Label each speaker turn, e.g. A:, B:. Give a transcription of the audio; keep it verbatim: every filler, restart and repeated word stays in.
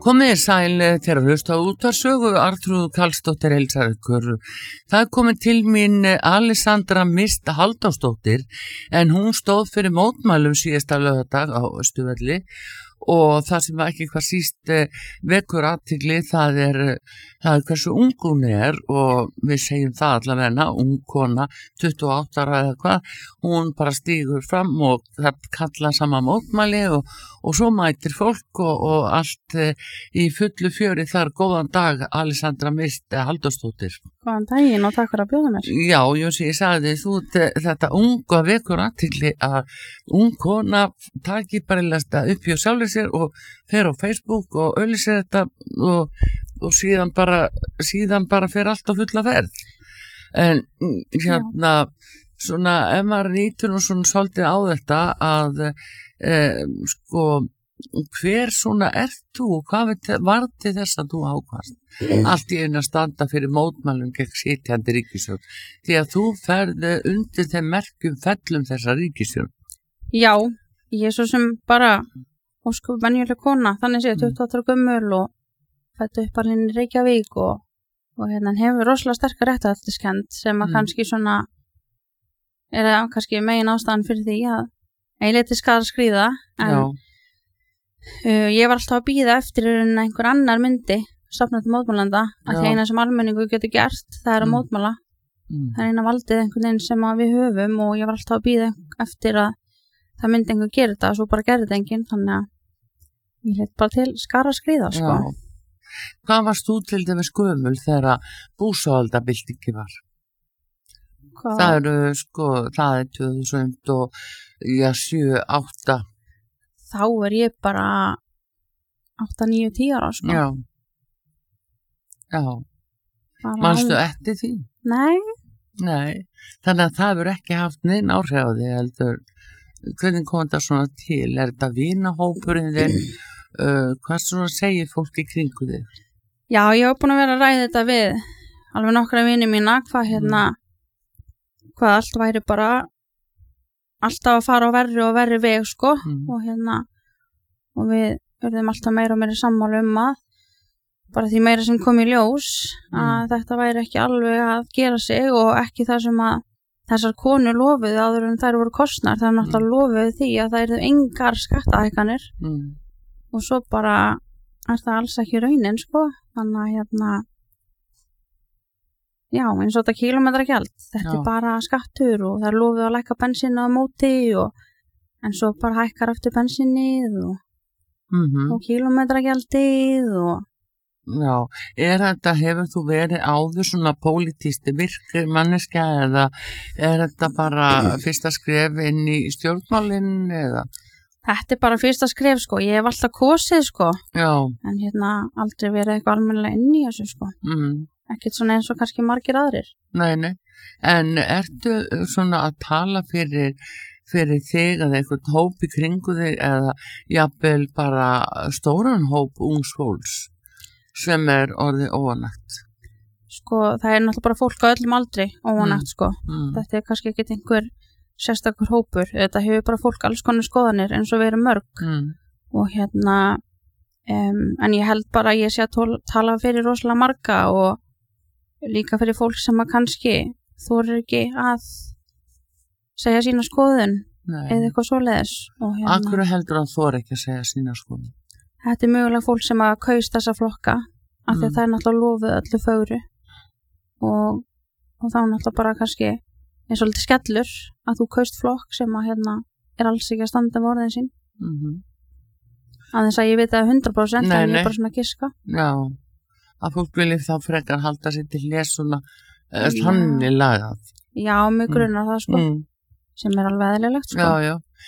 A: Komið þér sæl þegar að hlusta á útvarpssögu, Arnþrúður Karlsdóttir heilsar ykkur. Það er komið til mín Alessandra Mist Halldórsdóttir en hún stóð fyrir mótmælum síðasta laugardag á Austurvelli og það sem ekki hvað síst vekur athygli það er, það er hversu ung hún er og við segjum það allavega, ung kona, tuttugu og átta ára eða hvað, hún bara stígur fram og það kalla saman mótmæli og, og svo mætir fólk og, og allt í fullu fjöri þar. Góðan dag, Alessandra Mist Halldórsdóttir.
B: Góðan daginn og takk fyrir að bjóða mér.
A: Já, Jósi, ég sagði þú þetta unga vekur athygli að ung kona taki bara upp hjá sjálfur sér og fer á Facebook og auglýsir þetta og, og síðan bara síðan bara fer allt á fulla ferð. En hérna Já. Svona ef maður nýtur nú svona svolítið á þetta að e, sko hver svona ert þú og hvað var til þess að þú ákvast mm. allt í einu að standa fyrir mótmælum gegn sitjandi ríkisstjórn því að þú ferði undir þeim merkjum fellum þessa ríkisstjórn.
B: Já, ég er svo sem bara og sko venjuleg kona, þannig séu tuttugu og átta ára gömul og fættu upp alveg í Reykjavík og, og hérna hefur rosalega sterkar réttlætiskennd sem að mm. kannski svona er að kannski megin ástæðan fyrir því að eiginlega skadar skríða en uh, ég var alltaf að bíða eftir en einhver annar myndi stofna til mótmælanda að því eina sem almenningu getur gert það er að mm. mótmæla mm. það er eina valdið einhvern veginn sem að við höfum og ég var alltaf að bíða eftir að það myndi einhver gera þetta og svo bara gerði þetta enginn þannig að ég leit bara til skara skríða sko.
A: Hvað varst þú til dæmis gömul þegar búsáhaldabyltingi var? Hvað? Það eru sko, það er tvö þúsund og já, sjö, átta.
B: Þá er ég bara átta, níu, tíu ára sko.
A: Já. Já. Manstu á... eftir því?
B: Nei.
A: Nei. Þannig að það hefur ekki haft neinn áhrif á því heldur. Hvernig kom þetta svona til? Er þetta vinahópurinn þinn? Uh, hvað svona segir fólk í kringu þig?
B: Já, ég hef búin að vera að ræða þetta við alveg nokkra vini mína hvað hérna mm. hvað allt væri bara alltaf að fara á verri og verri veg sko mm. og hérna og við verðum alltaf meira og meira sammála um að bara því meira sem kom í ljós mm. að þetta væri ekki alveg að gera sig og ekki það sem að þessar konur lofuðu áður en þær voru kosnar það er náttúrulega mm. lofuðu því að það eru engar skattahækkanir mm. og svo bara er það alls ekki raunin sko þannig að hérna já eins og þetta kílómetragjald þetta já. Er bara skattur og það er lofuðu að lækka bensínu á móti og en svo bara hækkar eftir bensínið og, mm-hmm. og kílómetragjaldið og
A: Já, er þetta, hefur þú verið áður svona pólitísti virkur manneskja eða er þetta bara fyrsta skref inn í stjórnmálinn eða?
B: Þetta er bara fyrsta skref sko, ég hef alltaf kosið sko,
A: Já.
B: En hérna aldrei verið eitthvað almennilega inn í þessu sko, mm. ekkert svona eins og kannski margir aðrir.
A: Nei, nei, en ertu svona að tala fyrir, fyrir þig að eitthvað hóp í kringu þig eða jafnvel bara stóran hóp ungs fólks? Sem er orðið óanægt?
B: Sko, það er náttúrulega bara fólk á öllum aldri óanægt, mm. sko. Mm. Þetta er kannski ekki einhver sérstakur hópur. Þetta hefur bara fólk alls konar skoðanir eins og við erum mörg. Mm. Og hérna, um, en ég held bara að ég sé að tól, tala fyrir rosalega marga og líka fyrir fólk sem að kannski þorir ekki að segja sína skoðun Nei. Eða eitthvað svoleiðis.
A: Hérna, Akkur heldur að þorir ekki að segja sína skoðun?
B: Þetta er mögulega fólk sem að kaust þessa flokka af því að mm. það er náttúrulega lofuð öllu fögru og, og þá er náttúrulega bara kannski eins og litið skellur að þú kaust flokk sem að hérna er alls ekki að standa með orðin sín mm-hmm. aðeins að ég veit að hundra prósent
A: nei,
B: en ég
A: nei.
B: er bara svona að giska
A: Já, að fólk vilja þá frekar halda sér til lesuna þannig lagað
B: Já, mig grunar mm. það sko mm. sem er alveg eðlilegt sko
A: Já, já